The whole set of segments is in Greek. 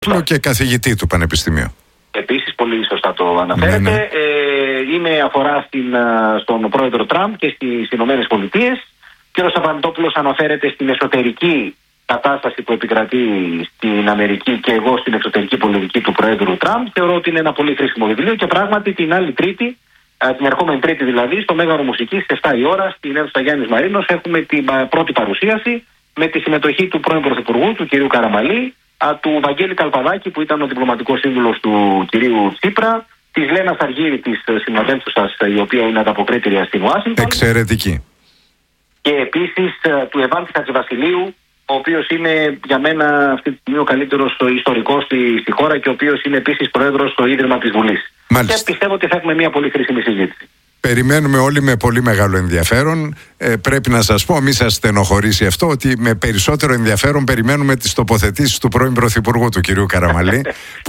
Και καθηγητή του Πανεπιστημίου. Επίσης, πολύ σωστά το αναφέρετε. Αφορά στον πρόεδρο Τραμπ και στις Ηνωμένες Πολιτείες. Ο κ. Σαββανιτόπουλος αναφέρεται στην εσωτερική κατάσταση που επικρατεί στην Αμερική και εγώ στην εξωτερική πολιτική του πρόεδρου Τραμπ. Θεωρώ ότι είναι ένα πολύ χρήσιμο βιβλίο και πράγματι την άλλη Τρίτη, την ερχόμενη Τρίτη δηλαδή, στο Μέγαρο Μουσικής, στις 7 η ώρα, στην αίθουσα Γιάννης Μαρίνος, έχουμε την πρώτη παρουσίαση με τη συμμετοχή του πρώην Πρωθυπουργού, του κ. Καραμαλή, του Βαγγέλη Καλπαδάκη, που ήταν ο διπλωματικός σύμβουλος του κυρίου Τσίπρα, της Λένας Αργύρη, της συναδέλφουσας, η οποία είναι ανταποκρίτρια στην Ουάσιγκτον. Εξαιρετική. Και επίσης του Ευάντη Χατζηβασιλείου, ο οποίος είναι για μένα αυτή τη στιγμή ο καλύτερος ιστορικός στη χώρα και ο οποίος είναι επίσης πρόεδρος στο Ίδρυμα της Βουλής. Μάλιστα. Και πιστεύω ότι θα έχουμε μια πολύ χρήσιμη συζήτηση. Περιμένουμε όλοι με πολύ μεγάλο ενδιαφέρον. Πρέπει να σας πω, μη σας στενοχωρήσει αυτό, ότι με περισσότερο ενδιαφέρον περιμένουμε τις τοποθετήσεις του πρώην Πρωθυπουργού, του κυρίου Καραμαλή,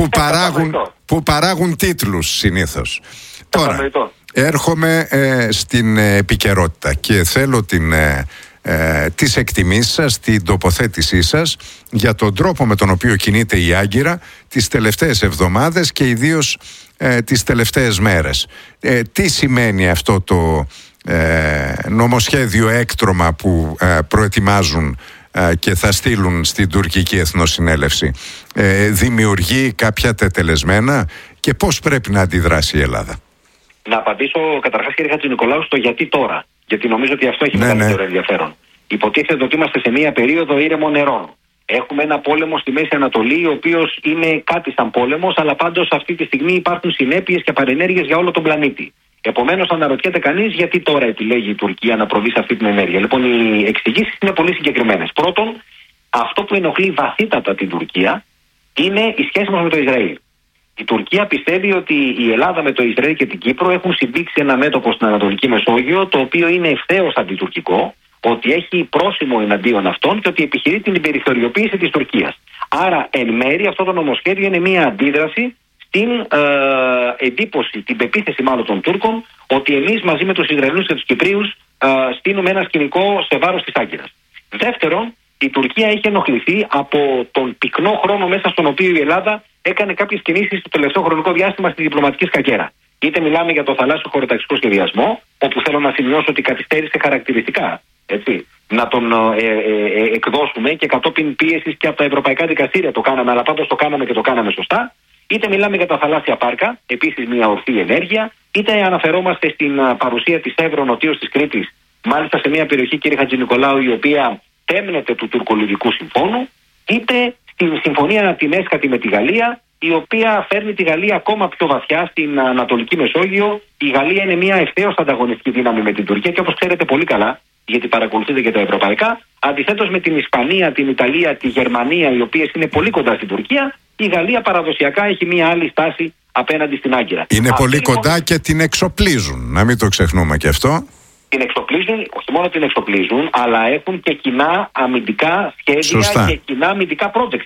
που παράγουν τίτλους συνήθως. Τώρα, έρχομαι στην επικαιρότητα και θέλω τις εκτιμήσεις σας, την τοποθέτησή σας για τον τρόπο με τον οποίο κινείται η Άγκυρα τις τελευταίες εβδομάδες και ιδίως τις τελευταίες μέρες. Τι σημαίνει αυτό το νομοσχέδιο έκτρωμα που προετοιμάζουν και θα στείλουν στην τουρκική εθνοσυνέλευση? Δημιουργεί κάποια τετελεσμένα και πώς πρέπει να αντιδράσει η Ελλάδα? Να απαντήσω καταρχάς, κύριε Χατζηνικολάου, στο γιατί τώρα. Γιατί νομίζω ότι αυτό έχει μεγαλύτερο ενδιαφέρον. Υποτίθεται ότι είμαστε σε μια περίοδο ήρεμων νερών. Έχουμε ένα πόλεμο στη Μέση Ανατολή, ο οποίος είναι κάτι σαν πόλεμος, αλλά πάντως αυτή τη στιγμή υπάρχουν συνέπειες και παρενέργειες για όλο τον πλανήτη. Επομένως, αναρωτιέται κανείς γιατί τώρα επιλέγει η Τουρκία να προβεί σε αυτή την ενέργεια. Λοιπόν, οι εξηγήσεις είναι πολύ συγκεκριμένες. Πρώτον, αυτό που ενοχλεί βαθύτατα την Τουρκία είναι η σχέση μας με το Ισραήλ. Η Τουρκία πιστεύει ότι η Ελλάδα με το Ισραήλ και την Κύπρο έχουν συμπήξει ένα μέτωπο στην Ανατολική Μεσόγειο, το οποίο είναι ευθέως αντιτουρκικό, ότι έχει πρόσημο εναντίον αυτών και ότι επιχειρεί την περιθωριοποίηση της Τουρκίας. Άρα, εν μέρει, αυτό το νομοσχέδιο είναι μια αντίδραση στην εντύπωση, την πεποίθηση μάλλον των Τούρκων, ότι εμείς μαζί με τους Ισραηλούς και τους Κυπρίους στείλουμε ένα σκηνικό σε βάρος της Άγκυρας. Δεύτερον, η Τουρκία έχει ενοχληθεί από τον πυκνό χρόνο μέσα στον οποίο η Ελλάδα έκανε κάποιες κινήσεις στο τελευταίο χρονικό διάστημα στη διπλωματική σκακέρα. Είτε μιλάμε για το θαλάσσιο χωροταξικό σχεδιασμό, όπου θέλω να σημειώσω ότι καθυστέρησε χαρακτηριστικά. Έτσι, να τον εκδώσουμε και κατόπιν πίεσης και από τα ευρωπαϊκά δικαστήρια το κάναμε, αλλά πάντως το κάναμε και το κάναμε σωστά. Είτε μιλάμε για τα θαλάσσια πάρκα, επίσης μια ορθή ενέργεια, είτε αναφερόμαστε στην παρουσία της Εύρω νοτίως της Κρήτης, μάλιστα σε μια περιοχή, κύριε Χατζηνικολάου, η οποία τέμνεται του τουρκολιβικού συμφώνου, είτε στην συμφωνία την έσχατη με τη Γαλλία, η οποία φέρνει τη Γαλλία ακόμα πιο βαθιά στην Ανατολική Μεσόγειο. Η Γαλλία είναι μια ευθέως ανταγωνιστική δύναμη με την Τουρκία και όπως ξέρετε πολύ καλά, γιατί παρακολουθείτε και τα ευρωπαϊκά, αντιθέτως με την Ισπανία, την Ιταλία, τη Γερμανία, οι οποίες είναι πολύ κοντά στην Τουρκία, η Γαλλία παραδοσιακά έχει μια άλλη στάση απέναντι στην Άγκυρα. Είναι πολύ κοντά και την εξοπλίζουν, να μην το ξεχνούμε και αυτό. Την εξοπλίζουν, όχι μόνο την εξοπλίζουν, αλλά έχουν και κοινά αμυντικά σχέδια και κοινά αμυντικά projects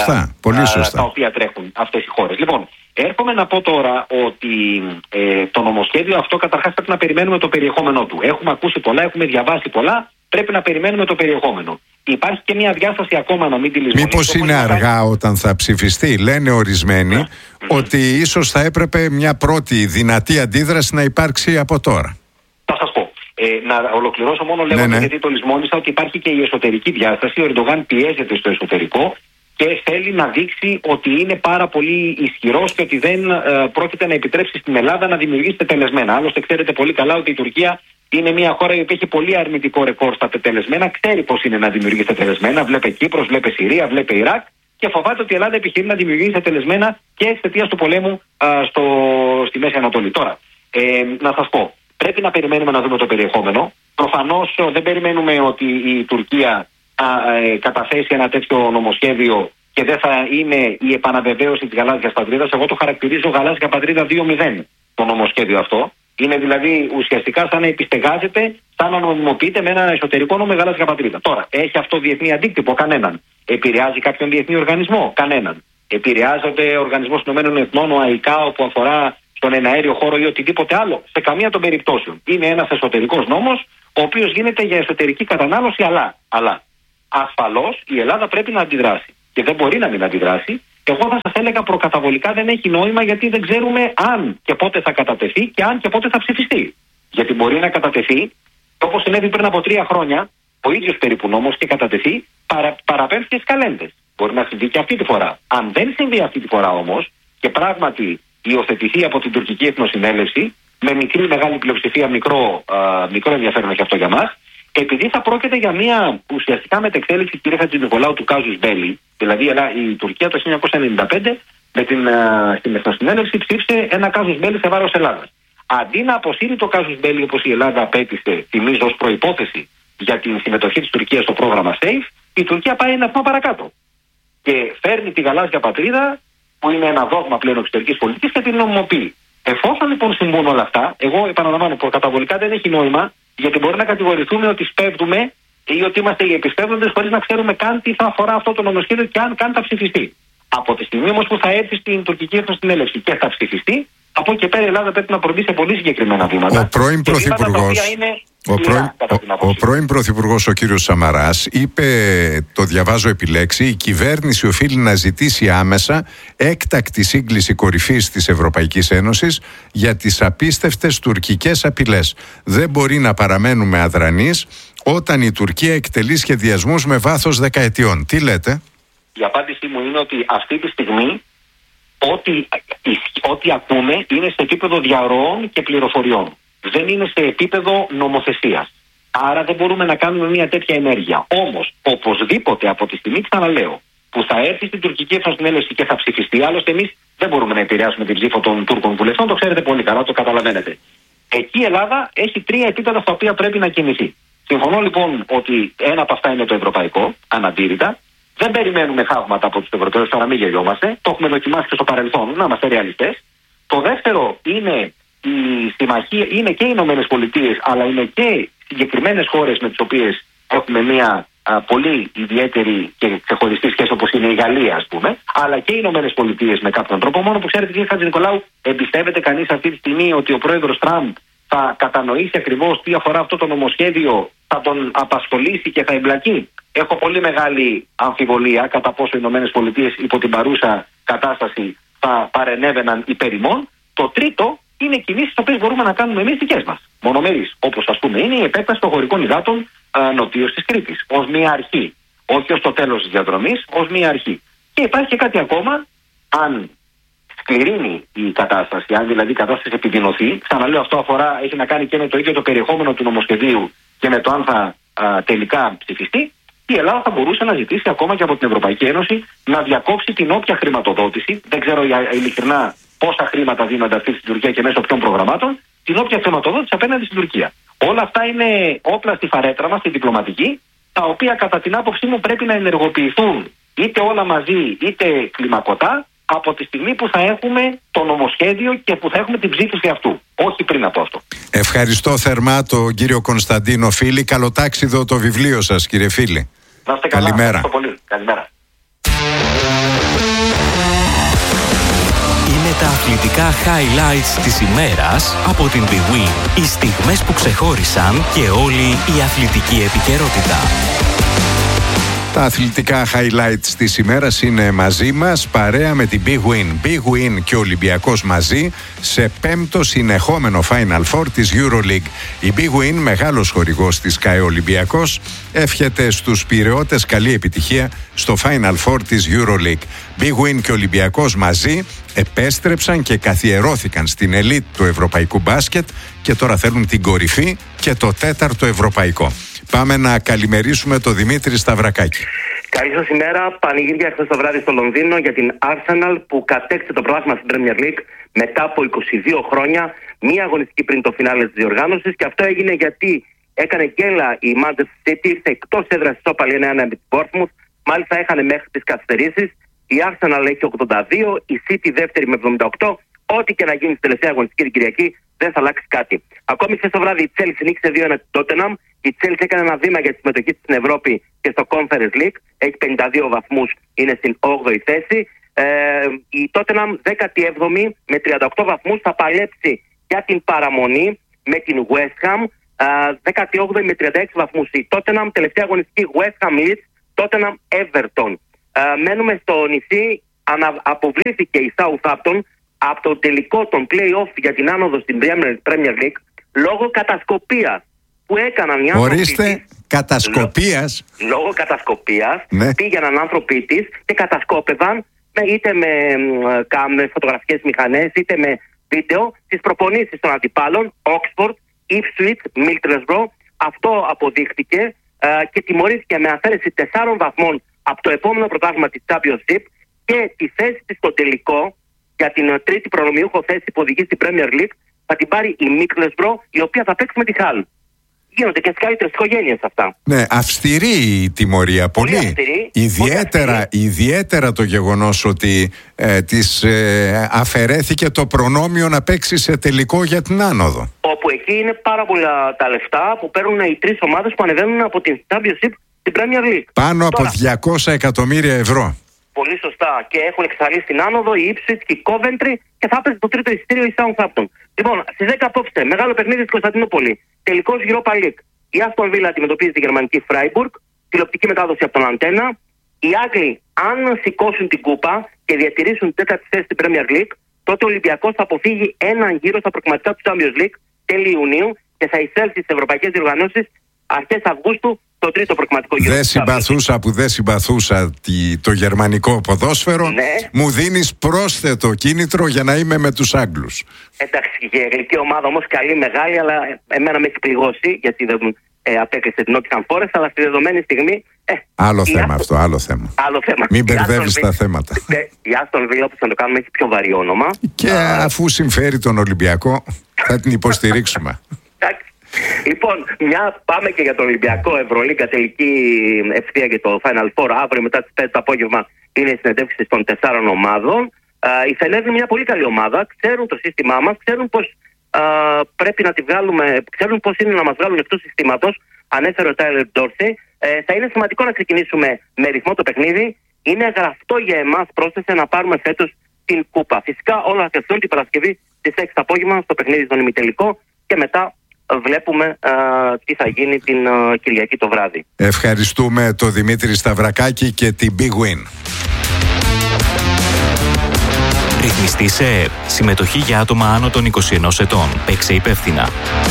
τα οποία τρέχουν αυτές οι χώρες. Λοιπόν, έρχομαι να πω τώρα ότι το νομοσχέδιο αυτό καταρχάς πρέπει να περιμένουμε το περιεχόμενό του. Έχουμε ακούσει πολλά, έχουμε διαβάσει πολλά, πρέπει να περιμένουμε το περιεχόμενο. Υπάρχει και μια διάσταση ακόμα, να μην τη λησμονήσουμε. Μήπως είναι αργά όταν θα ψηφιστεί? Λένε ορισμένοι ότι ίσως θα έπρεπε μια πρώτη δυνατή αντίδραση να υπάρξει από τώρα. Θα σας πω. Να ολοκληρώσω μόνο λέγοντας, γιατί το λησμόνισα, ότι υπάρχει και η εσωτερική διάσταση. Ο Ερντογάν πιέζεται στο εσωτερικό και θέλει να δείξει ότι είναι πάρα πολύ ισχυρός και ότι δεν πρόκειται να επιτρέψει στην Ελλάδα να δημιουργήσει τετελεσμένα. Άλλωστε, ξέρετε πολύ καλά ότι η Τουρκία είναι μια χώρα η οποία έχει πολύ αρνητικό ρεκόρ στα τετελεσμένα. Ξέρει πώς είναι να δημιουργήσει τετελεσμένα. Βλέπε Κύπρος, βλέπε Συρία, βλέπε Ιράκ. Και φοβάται ότι η Ελλάδα επιχειρεί να δημιουργήσει τετελεσμένα και εξαιτίας του πολέμου στη Μέση Ανατολή. Τώρα, να σας πω. Πρέπει να περιμένουμε να δούμε το περιεχόμενο. Προφανώς δεν περιμένουμε ότι η Τουρκία θα καταθέσει ένα τέτοιο νομοσχέδιο και δεν θα είναι η επαναβεβαίωση της γαλάζιας πατρίδας. Εγώ το χαρακτηρίζω γαλάζια πατρίδα 2.0 το νομοσχέδιο αυτό. Είναι δηλαδή ουσιαστικά σαν να επιστεγάζεται, σαν να νομιμοποιείται με ένα εσωτερικό νόμο γαλάζια πατρίδα. Τώρα, έχει αυτό διεθνή αντίκτυπο? Κανέναν. Επηρεάζει κάποιον διεθνή οργανισμό? Κανέναν. Επηρεάζονται ο Οργανισμός Ηνωμένων Εθνών, ο ΑΙΚΑ, που αφορά στον εναέριο χώρο ή οτιδήποτε άλλο? Σε καμία των περιπτώσεων. Είναι ένας εσωτερικός νόμος, ο οποίος γίνεται για εσωτερική κατανάλωση, αλλά ασφαλώς η Ελλάδα πρέπει να αντιδράσει. Και δεν μπορεί να μην αντιδράσει, Εγώ θα σας έλεγα προκαταβολικά δεν έχει νόημα, γιατί δεν ξέρουμε αν και πότε θα κατατεθεί και αν και πότε θα ψηφιστεί. Γιατί μπορεί να κατατεθεί, όπως συνέβη πριν από 3 χρόνια, ο ίδιος περίπου νόμος, και κατατεθεί παραπέμψει στις καλένδες. Μπορεί να συμβεί και αυτή τη φορά. Αν δεν συμβεί αυτή τη φορά όμως, και πράγματι υιοθετηθεί από την τουρκική εθνοσυνέλευση, με μικρή ή μεγάλη πλειοψηφία, μικρό ενδιαφέρον έχει αυτό για μας, επειδή θα πρόκειται για μια ουσιαστικά μετεξέλιξη, κύριε Χατζηνικολάου, του κάζους μπέλι, δηλαδή η Τουρκία το 1995 στην εθνοσυνέλευση ψήφισε ένα κάζους μπέλι σε βάρος Ελλάδας. Αντί να αποσύρει το κάζους μπέλι όπως η Ελλάδα απέτησε, θυμίζω, ως προϋπόθεση για την συμμετοχή της Τουρκίας στο πρόγραμμα SAFE, η Τουρκία πάει ένα βήμα παρακάτω. Και φέρνει τη γαλάζια πατρίδα, που είναι ένα δόγμα πλέον εξωτερικής πολιτικής, και την νομιμοποιεί. Εφόσον λοιπόν συμβούν όλα αυτά, εγώ επαναλαμβάνω, προκαταβολικά δεν έχει νόημα, γιατί μπορεί να κατηγορηθούμε ότι σπέβδουμε ή ότι είμαστε οι επισπεύδοντες χωρίς να ξέρουμε καν τι θα αφορά αυτό το νομοσχέδιο και αν καν θα ψηφιστεί. Από τη στιγμή όμως που θα έρθει στην τουρκική εθνοσυνέλευση και θα ψηφιστεί, από εκεί και πέρα η Ελλάδα πρέπει να προβεί σε πολύ συγκεκριμένα βήματα. Ο πρώην Πρωθυπουργός, ο κύριος Σαμαράς, είπε, το διαβάζω επιλέξει, η κυβέρνηση οφείλει να ζητήσει άμεσα έκτακτη σύγκληση κορυφής της Ευρωπαϊκής Ένωσης για τις απίστευτες τουρκικές απειλές. Δεν μπορεί να παραμένουμε αδρανείς όταν η Τουρκία εκτελεί σχεδιασμούς με βάθος δεκαετιών. Τι λέτε? Η απάντησή μου είναι ότι αυτή τη στιγμή ό,τι ακούμε είναι σε επίπεδο διαρροών και πληροφοριών. Δεν είναι σε επίπεδο νομοθεσίας. Άρα δεν μπορούμε να κάνουμε μια τέτοια ενέργεια. Όμως, οπωσδήποτε από τη στιγμή, ξαναλέω, που θα έρθει στην τουρκική εθνοσυνέλευση και θα ψηφιστεί, άλλωστε εμείς δεν μπορούμε να επηρεάσουμε την ψήφο των Τούρκων βουλευτών, το ξέρετε πολύ καλά, το καταλαβαίνετε. Εκεί η Ελλάδα έχει 3 επίπεδα στα οποία πρέπει να κινηθεί. Συμφωνώ λοιπόν ότι ένα από αυτά είναι το ευρωπαϊκό, αναντήρητα. Δεν περιμένουμε θαύματα από τους Ευρωπαίους, τώρα μην γελιόμαστε. Το έχουμε δοκιμάσει και στο παρελθόν, να είμαστε ρεαλιστές. Το δεύτερο είναι η συμμαχία, είναι και οι Ηνωμένες Πολιτείες, αλλά είναι και συγκεκριμένες χώρες με τις οποίες έχουμε μια πολύ ιδιαίτερη και ξεχωριστή σχέση, όπως είναι η Γαλλία, ας πούμε, αλλά και οι Ηνωμένες Πολιτείες με κάποιον τρόπο. Μόνο που ξέρετε, κύριε Χατζηνικολάου, εμπιστεύεται κανείς αυτή τη στιγμή ότι ο πρόεδρος Τραμπ θα κατανοήσει ακριβώς τι αφορά αυτό το νομοσχέδιο, θα τον απασχολήσει και θα εμπλακεί? Έχω πολύ μεγάλη αμφιβολία κατά πόσο οι Ηνωμένες Πολιτείες υπό την παρούσα κατάσταση θα παρενέβαιναν υπέρ ημών. Το τρίτο είναι κινήσεις τις οποίες μπορούμε να κάνουμε εμείς δικές μας, μονομερείς, όπως ας πούμε είναι η επέκταση των χωρικών υδάτων νοτίως της Κρήτης, ως μία αρχή. Όχι ως το τέλος της διαδρομής, ως μία αρχή. Και υπάρχει και κάτι ακόμα, αν σκληρύνει η κατάσταση, αν δηλαδή η κατάσταση επιδεινωθεί, ξαναλέω, αυτό έχει να κάνει και με το ίδιο το περιεχόμενο του νομοσχεδίου και με το αν θα τελικά ψηφιστεί, η Ελλάδα θα μπορούσε να ζητήσει ακόμα και από την Ευρωπαϊκή Ένωση να διακόψει την όποια χρηματοδότηση, δεν ξέρω ειλικρινά πόσα χρήματα δίνονται αυτή στην Τουρκία και μέσω ποιων προγραμμάτων, την όποια χρηματοδότηση απέναντι στην Τουρκία. Όλα αυτά είναι όπλα στη φαρέτρα μας, στη διπλωματική, τα οποία κατά την άποψή μου πρέπει να ενεργοποιηθούν είτε όλα μαζί είτε κλιμακωτά, από τη στιγμή που θα έχουμε το νομοσχέδιο και που θα έχουμε την ψήφιση αυτού. Όχι πριν από αυτό. Ευχαριστώ θερμά τον κύριο Κωνσταντίνο Φίλη. Καλοτάξιδο το βιβλίο σας, κύριε Φίλη. Να είστε καλά. Καλημέρα. Ευχαριστώ πολύ. Καλημέρα. Είναι τα αθλητικά highlights της ημέρας από την Big Win. Οι στιγμές που ξεχώρισαν και όλη η αθλητική επικαιρότητα. Τα αθλητικά highlights της ημέρας είναι μαζί μας, παρέα με την Big Win. Big Win και ο Ολυμπιακός μαζί σε 5ο συνεχόμενο Final Four της EuroLeague. Η Big Win, μεγάλος χορηγός της ΚΑΕ Ολυμπιακός, εύχεται στους πειραιώτες καλή επιτυχία στο Final Four της EuroLeague. Big Win και ο Ολυμπιακός μαζί επέστρεψαν και καθιερώθηκαν στην ελίτ του ευρωπαϊκού μπάσκετ και τώρα θέλουν την κορυφή και το 4ο ευρωπαϊκό. Πάμε να καλημερίσουμε τον Δημήτρη Σταυρακάκη. Καλή σας ημέρα. Πανηγύρια χθες το βράδυ στο Λονδίνο για την Arsenal που κατέκτησε το πρωτάθλημα στην Premier League μετά από 22 χρόνια, μία αγωνιστική πριν το φινάλε της διοργάνωσης, και αυτό έγινε γιατί έκανε γκέλα η Manchester City, ήρθε εκτός έδρας της όπαλη 1-1 με την Bournemouth, μάλιστα έχανε μέχρι τις καθυστερήσεις. Η Arsenal έχει 82, η City δεύτερη με 78. Ό,τι και να γίνει στην τελευταία αγωνιστική την Κυριακή δεν θα αλλάξει κάτι. Ακόμη χθες το βράδυ η Chelsea νίκησε 2-1 την Tottenham. Η Chelsea έκανε ένα βήμα για τη συμμετοχή της στην Ευρώπη και στο Conference League. Έχει 52 βαθμούς, είναι στην 8η θέση. Η Tottenham 17η με 38 βαθμούς θα παλέψει για την παραμονή με την West Ham. 18η με 36 βαθμούς η Tottenham. Τελευταία αγωνιστική West Ham Leeds, Tottenham Everton. Μένουμε στο νησί αποβλήθηκε η Southampton από το τελικό των play-off για την άνοδο στην Premier League λόγω κατασκοπίας που έκαναν οι άνθρωποι. Ορίστε, κατασκοπίας. Λόγω κατασκοπίας, ναι. Πήγαιναν άνθρωποι της και κατασκόπευαν είτε με φωτογραφικές μηχανές είτε με βίντεο τις προπονήσεις των αντιπάλων, Oxford, Ipswich, Middlesbrough. Αυτό αποδείχτηκε και τιμωρήθηκε με αφαίρεση 4 βαθμών από το επόμενο πρωτάθλημα της Championship και τη θέση της στο τελικό για την τρίτη προνομιούχο θέση που οδηγεί στην Premier League θα την πάρει η Middlesbrough, η οποία θα παίξει με τη Hull. Γίνονται και στις καλύτερες οικογένειες αυτά. Ναι, αυστηρή η τιμωρία. Πολύ αυστηρή. Ιδιαίτερα το γεγονός ότι της αφαιρέθηκε το προνόμιο να παίξει σε τελικό για την άνοδο. Όπου εκεί είναι πάρα πολλά τα λεφτά που παίρνουν οι 3 ομάδες που ανεβαίνουν από την Championship στην Premier League. Πάνω από 200 εκατομμύρια ευρώ. Πολύ σωστά. Και έχουν εξαλείψει την άνοδο η Ipswich και η Coventry και θα έπαιζε το τρίτο εισιτήριο η Southampton. Λοιπόν, στις 10 απόψε, μεγάλο παιχνίδι στην Κωνσταντινούπολη. Τελικός Europa League. Η Aston Villa αντιμετωπίζει τη γερμανική Freiburg. Τηλεοπτική μετάδοση από τον Αντένα. Οι Άγγλοι, αν σηκώσουν την κούπα και διατηρήσουν την 4η θέση στην Premier League, τότε ο Ολυμπιακός θα αποφύγει έναν γύρο στα προκριματικά του Champions League τέλη Ιουνίου και θα εισέλθει στις ευρωπαϊκές διοργανώσεις αρχές Αυγούστου. Το τρίτο προκριματικό γύρο. Δεν συμπαθούσα το γερμανικό ποδόσφαιρο. Ναι. Μου δίνεις πρόσθετο κίνητρο για να είμαι με τους Άγγλους. Εντάξει, η αγγλική ομάδα όμως καλή, μεγάλη, αλλά εμένα με έχει πληγώσει γιατί δεν απέκλεισε την Nottingham Forest, αλλά στη δεδομένη στιγμή. Άλλο θέμα. Μην μπερδεύεις τα θέματα. Η Aston Villa, όπως θα το κάνουμε, έχει πιο βαρύ όνομα. Και αφού συμφέρει τον Ολυμπιακό, θα την υποστηρίξουμε. Λοιπόν, πάμε και για το Ολυμπιακό. Ευρωλίγκα, τελική ευθεία για το Final Four. Αύριο μετά τις 5 το απόγευμα είναι η συνεντεύξη των 4 ομάδων. Η Φενέρ είναι μια πολύ καλή ομάδα. Ξέρουν το σύστημά μας, ξέρουν πώς πρέπει να τη βγάλουμε, ξέρουν πώς είναι να μας βγάλουν εκτός συστήματος. Ανέφερε ο Τάιλερ Ντόρσεϊ. Θα είναι σημαντικό να ξεκινήσουμε με ρυθμό το παιχνίδι. Είναι γραφτό για εμάς, πρόσθεσε, να πάρουμε φέτος την κούπα. Φυσικά όλα θα κρυφθούν την Παρασκευή στις 6 το απόγευμα στο παιχνίδι στον ημιτελικό και μετά βλέπουμε τι θα γίνει την Κυριακή το βράδυ. Ευχαριστούμε τον Δημήτρη Σταυρακάκη και την Big Win. Ρυθμιστή σε ΕΕΠ. Συμμετοχή για άτομα άνω των 21 ετών. Παίξε υπεύθυνα.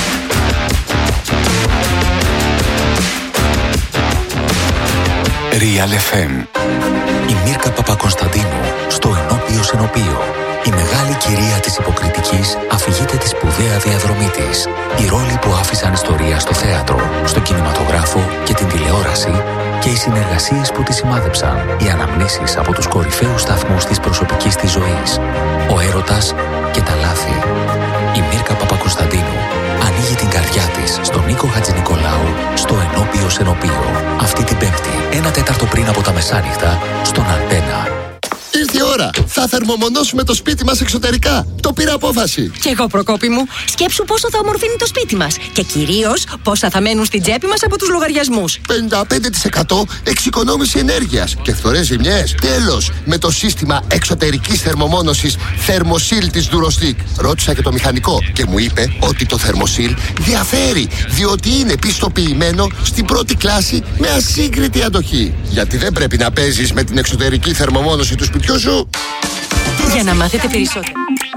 Real FM. Η Μίρκα Παπακωνσταντίνου στο Ενώπιος Ενωπείο. Η μεγάλη κυρία της υποκριτικής αφηγείται τη σπουδαία διαδρομή της. Οι ρόλοι που άφησαν ιστορία στο θέατρο, στο κινηματογράφο και την τηλεόραση και οι συνεργασίες που τη σημάδεψαν. Οι αναμνήσεις από τους κορυφαίους σταθμούς της προσωπικής της ζωής. Ο έρωτας και τα λάθη. Η Μίρκα Παπακωνσταντίνου ανοίγει την καρδιά της στον Νίκο Χατζηνικολάου στο Ενώπιος Ενωπείο. Αυτή την Πέμπτη, 1/4 πριν από τα μεσάνυχτα, στον Αντένα. Ήρθε η ώρα. Θα θερμομονώσουμε το σπίτι μας εξωτερικά. Το πήρα απόφαση. Κι εγώ, Προκόπη μου. Σκέψου πόσο θα ομορφύνει το σπίτι μας. Και κυρίως πόσα θα μένουν στην τσέπη μας από τους λογαριασμούς. 55% εξοικονόμηση ενέργειας και φθορές ζημιές. Τέλος, με το σύστημα εξωτερικής θερμομόνωσης Thermosil της Durostic. Ρώτησα και το μηχανικό και μου είπε ότι το Thermosil διαφέρει, διότι είναι πιστοποιημένο στην πρώτη κλάση με ασύγκριτη αντοχή. Γιατί δεν πρέπει να παίζεις με την εξωτερική θερμομόνωση του σπιτιού σου. Για να μάθετε περισσότερο.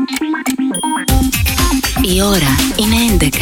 Η ώρα είναι 11.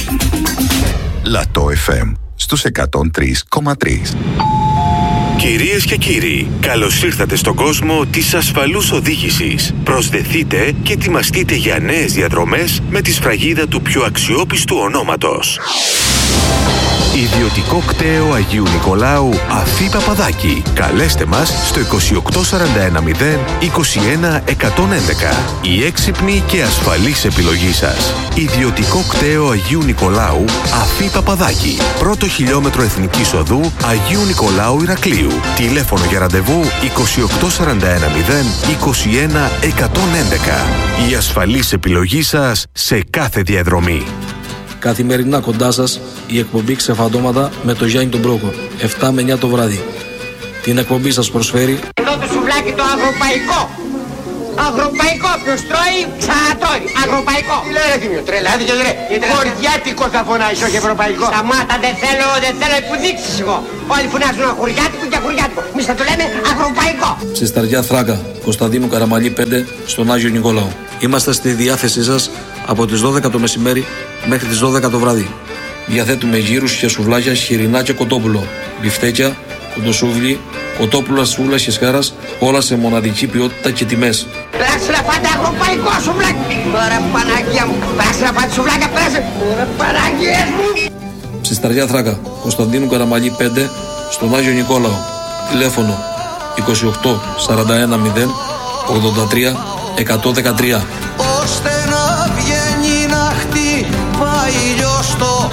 Λατό FM στους 103,3. Κυρίες και κύριοι, καλώς ήρθατε στον κόσμο της ασφαλούς οδήγησης. Προσδεθείτε και ετοιμαστείτε για νέες διαδρομές με τη σφραγίδα του πιο αξιόπιστου ονόματος. Ιδιωτικό κτέο Αγίου Νικολάου Αφή Παπαδάκη. Καλέστε μας στο 28410 21 111. Η έξυπνη και ασφαλής επιλογή σας. Ιδιωτικό κτέο Αγίου Νικολάου Αφή Παπαδάκη. Πρώτο χιλιόμετρο Εθνικής Οδού Αγίου Νικολάου Ηρακλείου. Τηλέφωνο για ραντεβού 28410 21 111. Η ασφαλής επιλογή σας σε κάθε διαδρομή. Καθημερινά κοντά σας η εκπομπή Ξεφαντώματα με το Γιάννη τον Μπρόκο, 7 με 9 το βράδυ. Την εκπομπή σας προσφέρει εδώ το σουβλάκι το ευρωπαϊκό, Αγροπαϊκό, ποιος τρώει, ξανατρώει. Αγροπαϊκό. Τι λέει ρε Θήμιο, τρελάθηκε ρε. Χωριάτικο θα φωνάζεις, όχι ευρωπαϊκό. Σταμάτα, δεν θέλω υποδείξεις εγώ. Όλοι φωνάζουν χωριάτικο και χωριάτικο. Εμείς θα το λέμε αγροπαϊκό. Ψισταριά Θράκα, Κωνσταντίνου Καραμαλή 5, στον Άγιο Νικόλαο. Είμαστε στη διάθεσή σας από τις 12 το μεσημέρι μέχρι τις 12 το βράδυ. Διαθέτουμε γύρους και σουβλάκια, χοιρινά και κοτόπουλο, μπιφτέκια, κοντοσούβλι, κοτόπουλα, σούβλα και σκάρας, όλα σε μοναδική ποιότητα και τιμές. Πέρασε να πάτε αγροπαϊκό σουβλάκι. Τώρα Παναγία μου, πέρασε να πάτε σουβλάκια, πέρασε. Τώρα Παναγίες μου. Ψισταριά Θράκα, Κωνσταντίνου Καραμαλή 5, στον Άγιο Νικόλαο. Τηλέφωνο 28 41 0 83 113. Ώστε να βγαίνει να χτυπάει στο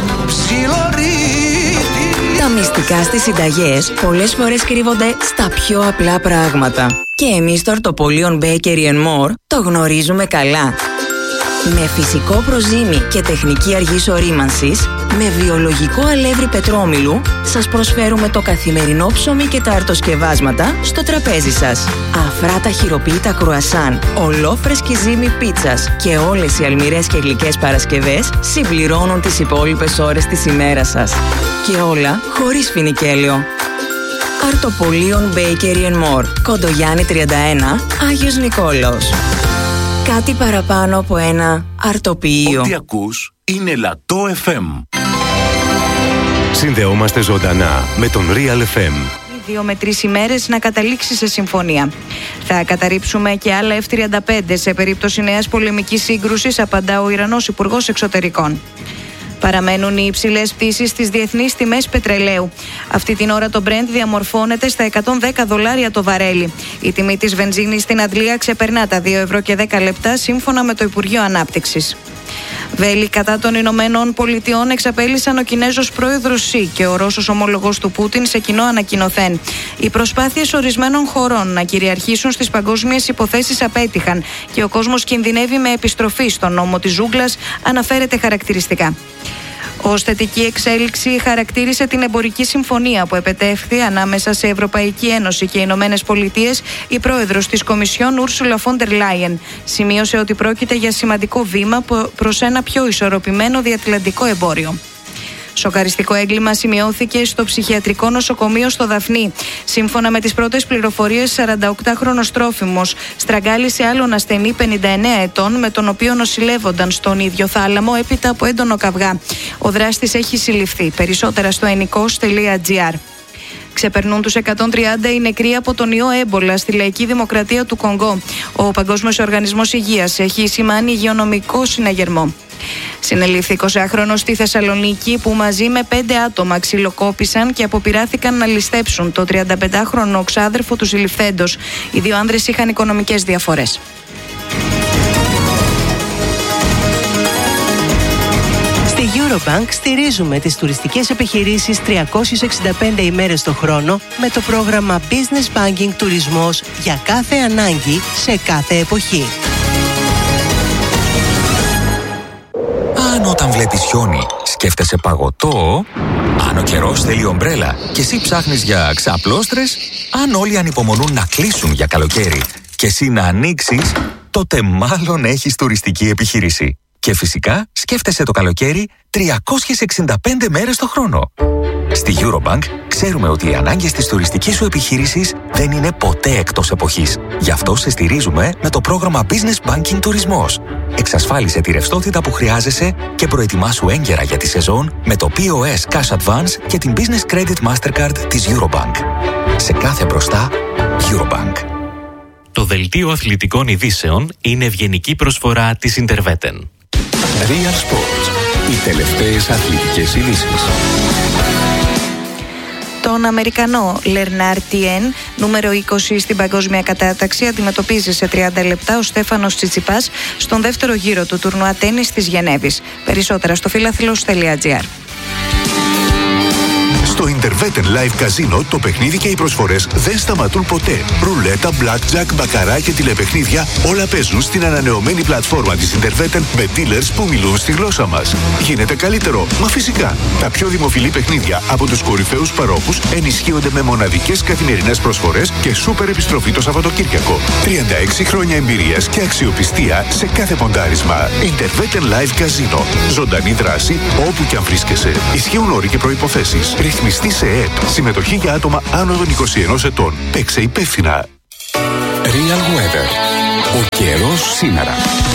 ψιλορίτι. Τα μυστικά στις συνταγές πολλές φορές κρύβονται στα πιο απλά πράγματα. Και εμείς στο Αρτοπολίον Bakery & More το γνωρίζουμε καλά. Με φυσικό προζύμι και τεχνική αργής ορίμανσης, με βιολογικό αλεύρι πετρόμηλου, σας προσφέρουμε το καθημερινό ψωμί και τα αρτοσκευάσματα στο τραπέζι σας. Αφράτα χειροποίητα κρουασάν, ολόφρεσκη ζύμη πίτσας και όλες οι αλμυρές και γλυκές παρασκευές συμπληρώνουν τις υπόλοιπες ώρες της ημέρας σας. Και όλα χωρίς φινικέλαιο. Αρτοπολίον Bakery & More, Κοντογιάννη 31, Άγιος Νικόλαος. Κάτι παραπάνω από ένα αρτοποιείο. Ό,τι ακούς είναι Λατό FM. Συνδεόμαστε ζωντανά με τον Real FM. 2 με 3 ημέρες να καταλήξει σε συμφωνία. Θα καταρρίψουμε και άλλα F-35 σε περίπτωση νέας πολεμικής σύγκρουσης, απαντά ο Ιρανός Υπουργός Εξωτερικών. Παραμένουν οι υψηλές πτήσεις στις διεθνείς τιμές πετρελαίου. Αυτή την ώρα το Brent διαμορφώνεται στα $110 το βαρέλι. Η τιμή της βενζίνης στην Αντλία ξεπερνά τα 2 ευρώ και 10 λεπτά σύμφωνα με το Υπουργείο Ανάπτυξης. Βέλη κατά των Ηνωμένων Πολιτειών εξαπέλυσαν ο Κινέζος πρόεδρος Σι και ο Ρώσος ομόλογος του Πούτιν σε κοινό ανακοινωθέν. Οι προσπάθειες ορισμένων χωρών να κυριαρχήσουν στις παγκόσμιες υποθέσεις απέτυχαν και ο κόσμος κινδυνεύει με επιστροφή στον νόμο της ζούγκλας, αναφέρεται χαρακτηριστικά. Ως θετική εξέλιξη χαρακτήρισε την εμπορική συμφωνία που επετεύχθη ανάμεσα σε Ευρωπαϊκή Ένωση και Ηνωμένες Πολιτείες η πρόεδρος της Κομισιόν Ούρσουλα φον ντερ Λάιεν. Σημείωσε ότι πρόκειται για σημαντικό βήμα προς ένα πιο ισορροπημένο διατλαντικό εμπόριο. Σοκαριστικό έγκλημα σημειώθηκε στο ψυχιατρικό νοσοκομείο στο Δαφνί. Σύμφωνα με τις πρώτες πληροφορίες, 48χρονος τρόφιμος στραγγάλισε άλλον ασθενή 59 ετών, με τον οποίο νοσηλεύονταν στον ίδιο θάλαμο έπειτα από έντονο καυγά. Ο δράστης έχει συλληφθεί. Περισσότερα στο ennikos.gr. Ξεπερνούν τους 130 οι νεκροί από τον ιό έμπολα στη Λαϊκή Δημοκρατία του Κονγκό. Ο Παγκόσμιος Οργανισμός Υγείας έχει σημάνει υγειονομικό συναγερμό. Συνελήφθη 20χρονος στη Θεσσαλονίκη που μαζί με 5 άτομα ξυλοκόπησαν και αποπειράθηκαν να ληστέψουν το 35χρονο ξάδερφο του συλληφθέντος. Οι 2 άνδρες είχαν οικονομικές διαφορές. Στη Eurobank στηρίζουμε τις τουριστικές επιχειρήσεις 365 ημέρες το χρόνο με το πρόγραμμα Business Banking Τουρισμός για κάθε ανάγκη σε κάθε εποχή. Αν όταν βλέπεις χιόνι σκέφτεσαι παγωτό, αν ο καιρός θέλει ομπρέλα και εσύ ψάχνεις για ξαπλώστρες, αν όλοι ανυπομονούν να κλείσουν για καλοκαίρι και εσύ να ανοίξεις, τότε μάλλον έχεις τουριστική επιχείρηση. Και φυσικά σκέφτεσαι το καλοκαίρι 365 μέρες το χρόνο. Στη Eurobank ξέρουμε ότι οι ανάγκες της τουριστικής σου επιχείρησης δεν είναι ποτέ εκτός εποχής. Γι' αυτό σε στηρίζουμε με το πρόγραμμα Business Banking Τουρισμός. Εξασφάλισε τη ρευστότητα που χρειάζεσαι και προετοιμάσου έγκαιρα για τη σεζόν με το POS Cash Advance και την Business Credit Mastercard της Eurobank. Σε κάθε μπροστά, Eurobank. Το δελτίο αθλητικών ειδήσεων είναι ευγενική προσφορά της Interveten. Real Sports. Οι τελευταίες αθλητικές ειδήσεις. Τον Αμερικανό Λερνάρ Τιέν, νούμερο 20 στην παγκόσμια κατάταξη, αντιμετωπίζει σε 30 λεπτά ο Στέφανος Τσιτσιπάς στον δεύτερο γύρο του τουρνουά τένις της Γενέβης. Περισσότερα στο φιλαθλός.gr. Στο Interveten Live Casino το παιχνίδι και οι προσφορές δεν σταματούν ποτέ. Ρουλέτα, blackjack, μπακαρά και τηλεπαιχνίδια όλα παίζουν στην ανανεωμένη πλατφόρμα της Interveten με dealers που μιλούν στη γλώσσα μας. Γίνεται καλύτερο? Μα φυσικά. Τα πιο δημοφιλή παιχνίδια από τους κορυφαίους παρόχους ενισχύονται με μοναδικές καθημερινές προσφορές και σούπερ επιστροφή το Σαββατοκύριακο. 36 χρόνια εμπειρίας και αξιοπιστία σε κάθε ποντάρισμα. Interveten Live Casino. Ζωντανή δράση όπου και αν βρίσκεσαι. Ισχύουν όροι και προϋποθέσεις. Ρυθμιστή σε ΕΕΠ. Συμμετοχή για άτομα άνω των 21 ετών. Παίξε υπεύθυνα. Real Weather. Ο καιρός σήμερα.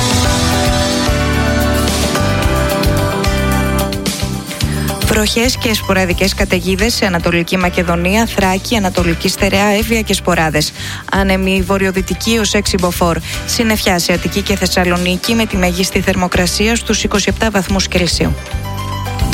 Βροχές και σποραδικές καταιγίδες σε Ανατολική Μακεδονία, Θράκη, Ανατολική Στερεά, Εύβοια και σποράδες. Άνεμη βορειοδυτική ως 6 μποφόρ. Συννεφιά σε Αττική και Θεσσαλονίκη με τη μέγιστη θερμοκρασία στους 27 βαθμούς Κελσίου.